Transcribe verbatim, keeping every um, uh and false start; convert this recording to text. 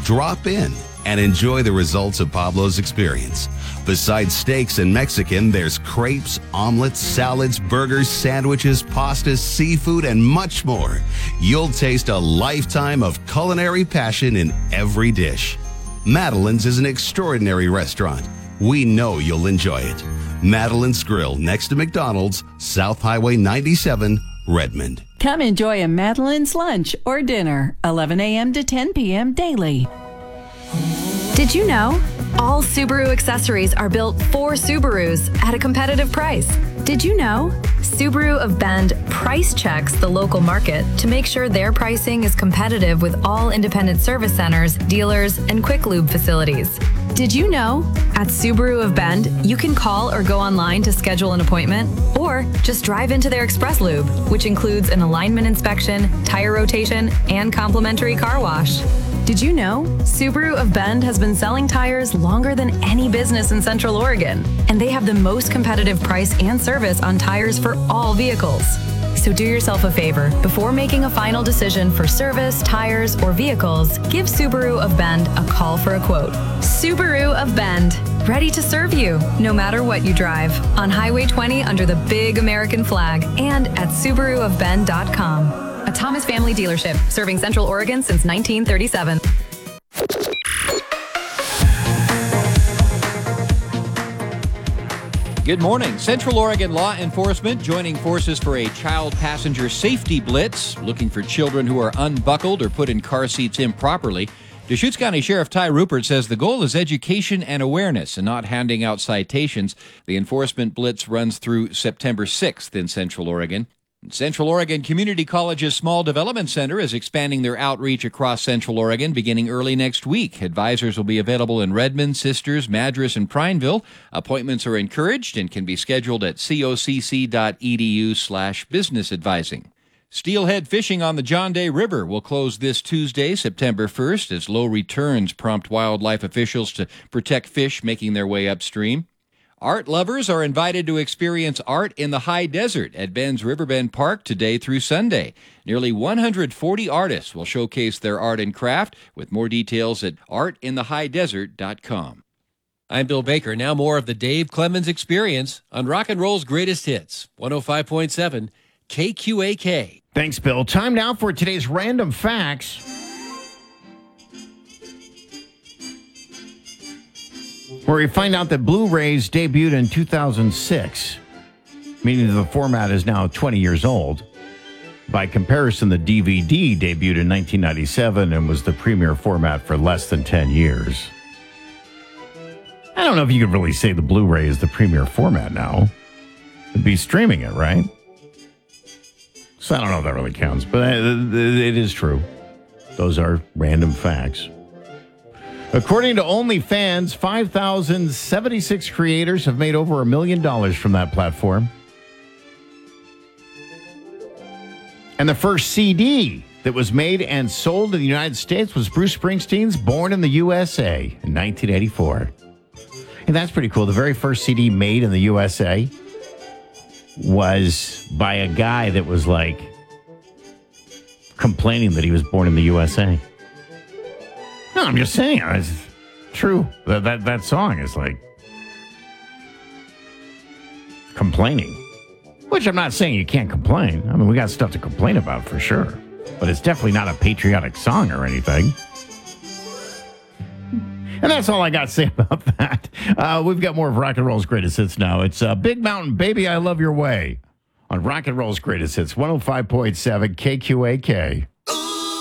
Drop in and enjoy the results of Pablo's experience. Besides steaks and Mexican, there's crepes, omelets, salads, burgers, sandwiches, pastas, seafood, and much more. You'll taste a lifetime of culinary passion in every dish. Madeline's is an extraordinary restaurant. We know you'll enjoy it. Madeline's Grill, next to McDonald's, South Highway ninety-seven, Redmond. Come enjoy a Madeline's lunch or dinner, eleven a.m. to ten p.m. daily. Did you know? All Subaru accessories are built for Subarus at a competitive price. Did you know? Subaru of Bend price checks the local market to make sure their pricing is competitive with all independent service centers, dealers, and quick lube facilities. Did you know? At Subaru of Bend, you can call or go online to schedule an appointment, or just drive into their Express Lube, which includes an alignment inspection, tire rotation, and complimentary car wash. Did you know? Subaru of Bend has been selling tires longer than any business in Central Oregon, and they have the most competitive price and service on tires for all vehicles. So do yourself a favor. Before making a final decision for service, tires, or vehicles, give Subaru of Bend a call for a quote. Subaru of Bend, ready to serve you, no matter what you drive. On Highway twenty under the big American flag and at Subaru of Bend dot com. A Thomas family dealership serving Central Oregon since nineteen thirty-seven. Good morning. Central Oregon law enforcement joining forces for a child passenger safety blitz, looking for children who are unbuckled or put in car seats improperly. Deschutes County Sheriff Ty Rupert says the goal is education and awareness and not handing out citations. The enforcement blitz runs through September sixth in Central Oregon. Central Oregon Community College's Small Development Center is expanding their outreach across Central Oregon beginning early next week. Advisors will be available in Redmond, Sisters, Madras, and Prineville. Appointments are encouraged and can be scheduled at cocc.edu slash business advising. Steelhead fishing on the John Day River will close this Tuesday, September first, as low returns prompt wildlife officials to protect fish making their way upstream. Art lovers are invited to experience art in the high desert at Ben's Riverbend Park today through Sunday. Nearly one hundred forty artists will showcase their art and craft, with more details at art in the high desert dot com. I'm Bill Baker. Now more of the Dave Clemens Experience on Rock and Roll's Greatest Hits, one oh five point seven K Q A K. Thanks, Bill. Time now for today's Random Facts, where we find out that Blu-rays debuted in two thousand six, meaning the format is now twenty years old. By comparison, the D V D debuted in nineteen ninety-seven and was the premier format for less than ten years. I don't know if you could really say the Blu-ray is the premier format now. It'd be streaming it, right? So I don't know if that really counts, but it is true. Those are random facts. According to OnlyFans, five thousand seventy-six creators have made over a million dollars from that platform. And the first C D that was made and sold in the United States was Bruce Springsteen's Born in the U S A in nineteen eighty-four. And that's pretty cool. The very first C D made in the U S A was by a guy that was like complaining that he was born in the U S A. No, I'm just saying, it's true. That, that that song is like complaining, which I'm not saying you can't complain. I mean, we got stuff to complain about for sure, but it's definitely not a patriotic song or anything. And that's all I got to say about that. Uh, we've got more of Rock and Roll's Greatest Hits now. It's uh, Big Mountain, Baby, I Love Your Way on Rock and Roll's Greatest Hits, one oh five point seven K Q A K.